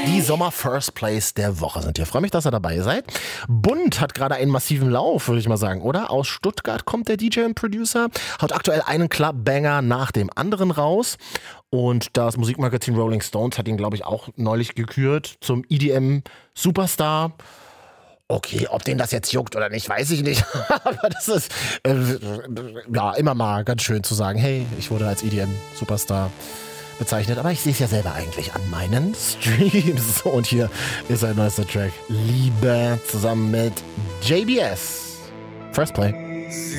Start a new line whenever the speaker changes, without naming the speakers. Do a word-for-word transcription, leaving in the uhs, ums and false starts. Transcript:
Die Sommer First Place der Woche sind hier. Freue mich, dass ihr dabei seid. Bund hat gerade einen massiven Lauf, würde ich mal sagen, oder? Aus Stuttgart kommt der D J und Producer, haut aktuell einen Clubbanger nach dem anderen raus. Und das Musikmagazin Rolling Stones hat ihn, glaube ich, auch neulich gekürt zum E D M-Superstar. Okay, ob den das jetzt juckt oder nicht, weiß ich nicht. Aber das ist äh, ja immer mal ganz schön zu sagen, hey, ich wurde als E D M-Superstar bezeichnet, aber ich sehe es ja selber eigentlich an meinen Streams. Und hier ist ein neuester Track, Liebe, zusammen mit J B S. First Play.